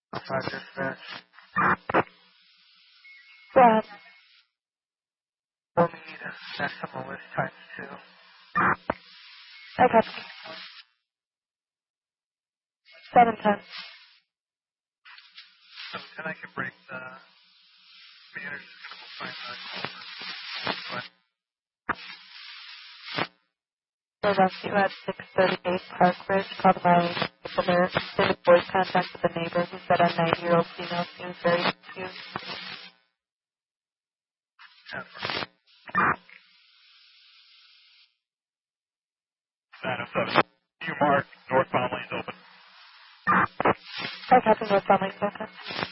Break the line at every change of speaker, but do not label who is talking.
5 dispatch.
Go ahead.
We'll need decimal list times 2.
Okay. 710.
So then I can break the manager's going to find the caller.
So rescue at 638 Park Ridge called by the nurse. Did a voice contact with the neighbor who said a 9-year-old female seems very confused.
You mark, northbound lane's open.
Okay, North Family, okay.